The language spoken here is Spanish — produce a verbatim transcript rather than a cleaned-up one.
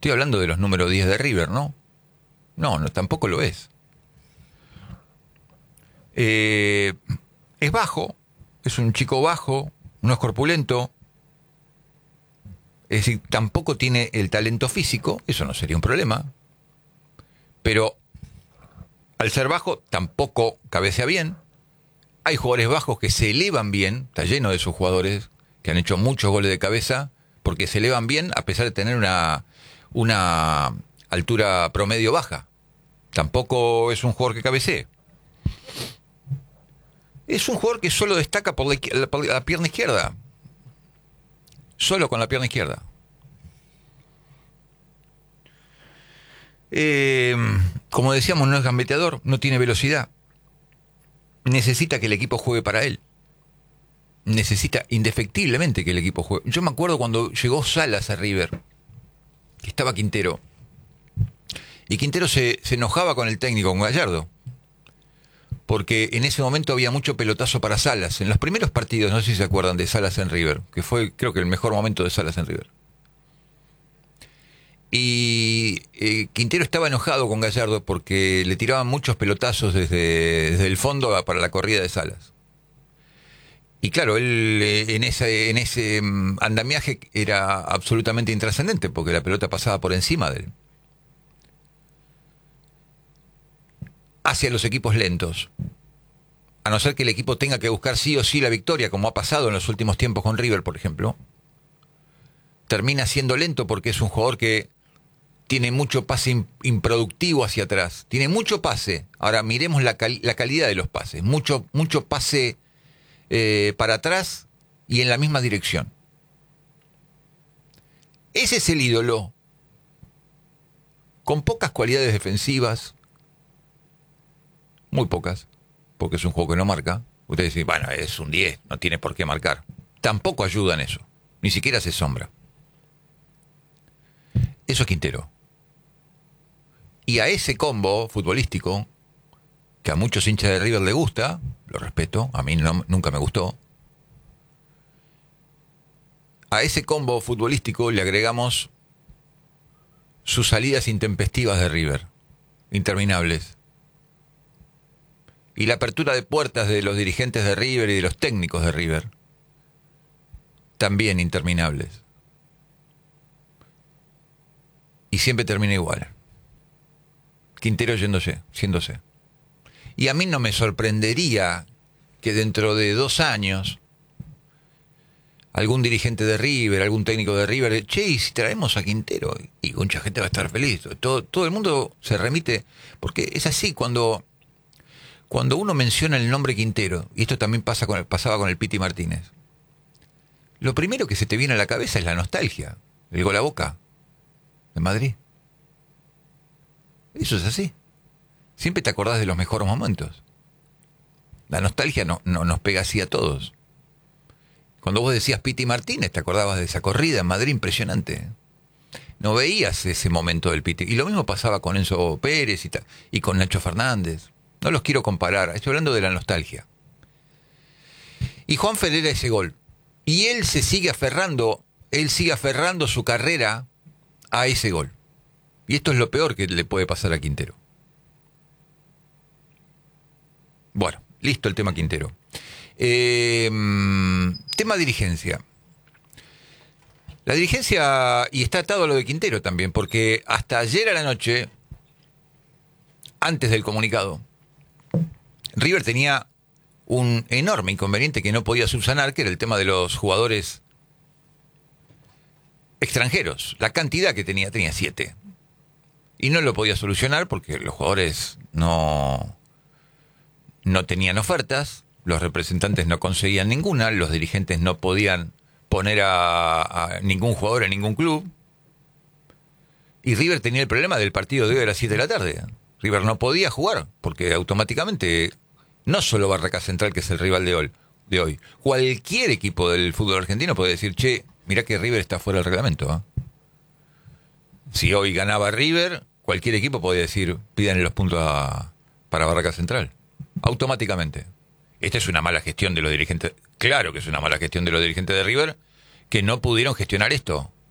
Estoy hablando de los números diez de River, ¿no? No, no tampoco lo es. Eh, es bajo, es un chico bajo, no es corpulento. Es decir, tampoco tiene el talento físico, eso no sería un problema. Pero al ser bajo, tampoco cabecea bien. Hay jugadores bajos que se elevan bien, está lleno de esos jugadores que han hecho muchos goles de cabeza, porque se elevan bien a pesar de tener una, una altura promedio baja. Tampoco es un jugador que cabecee. Es un jugador que solo destaca por la, por la pierna izquierda. Solo con la pierna izquierda. Eh, como decíamos, no es gambeteador, no tiene velocidad. Necesita que el equipo juegue para él. Necesita indefectiblemente que el equipo juegue. Yo me acuerdo cuando llegó Salas a River, que estaba Quintero. Y Quintero se, se enojaba con el técnico, con Gallardo. Porque en ese momento había mucho pelotazo para Salas. En los primeros partidos, no sé si se acuerdan de Salas en River, que fue creo que el mejor momento de Salas en River. Y eh, Quintero estaba enojado con Gallardo porque le tiraban muchos pelotazos desde, desde el fondo para la corrida de Salas. Y claro, él eh, en ese, en ese andamiaje era absolutamente intrascendente porque la pelota pasaba por encima de él. Hacia los equipos lentos. A no ser que el equipo tenga que buscar sí o sí la victoria, como ha pasado en los últimos tiempos con River, por ejemplo. Termina siendo lento porque es un jugador que tiene mucho pase improductivo hacia atrás. Tiene mucho pase. Ahora miremos la, cal la calidad de los pases. Mucho, mucho pase eh, para atrás y en la misma dirección. Ese es el ídolo. Con pocas cualidades defensivas. Muy pocas. Porque es un juego que no marca. Ustedes dicen, bueno, es un diez, no tiene por qué marcar. Tampoco ayuda en eso. Ni siquiera se sombra. Eso es Quintero. Y a ese combo futbolístico, que a muchos hinchas de River le gusta, lo respeto, a mí no, nunca me gustó, a ese combo futbolístico le agregamos sus salidas intempestivas de River, interminables. Y la apertura de puertas de los dirigentes de River y de los técnicos de River, también interminables. Y siempre termina igual. Quintero yéndose, siéndose. Y a mí no me sorprendería que dentro de dos años algún dirigente de River, algún técnico de River, che, y si traemos a Quintero, y mucha gente va a estar feliz. Todo, todo el mundo se remite, porque es así, cuando, cuando uno menciona el nombre Quintero, y esto también pasa con el, pasaba con el Piti Martínez, lo primero que se te viene a la cabeza es la nostalgia, el gol a Boca de Madrid. Eso es así. Siempre te acordás de los mejores momentos. La nostalgia no, no, nos pega así a todos. Cuando vos decías Piti Martínez, te acordabas de esa corrida en Madrid impresionante. No veías ese momento del Piti. Y lo mismo pasaba con Enzo Pérez y, ta, y con Nacho Fernández. No los quiero comparar, estoy hablando de la nostalgia. Y Juanfer era ese gol. Y él se sigue aferrando, él sigue aferrando su carrera a ese gol. Y esto es lo peor que le puede pasar a Quintero. Bueno, listo el tema Quintero. Eh, tema dirigencia. La dirigencia, y está atado a lo de Quintero también, porque hasta ayer a la noche, antes del comunicado, River tenía un enorme inconveniente que no podía subsanar, que era el tema de los jugadores extranjeros. La cantidad que tenía, tenía siete. Y no lo podía solucionar porque los jugadores no, no tenían ofertas, los representantes no conseguían ninguna, los dirigentes no podían poner a, a ningún jugador en ningún club. Y River tenía el problema del partido de hoy a las siete de la tarde. River no podía jugar porque automáticamente, no solo Barraca Central, que es el rival de hoy, de hoy, cualquier equipo del fútbol argentino puede decir, che, mirá que River está fuera del reglamento, ¿eh? Si hoy ganaba River, cualquier equipo podía decir, pídanle los puntos a, para Barraca Central. Automáticamente. Esta es una mala gestión de los dirigentes. Claro que es una mala gestión de los dirigentes de River, que no pudieron gestionar esto.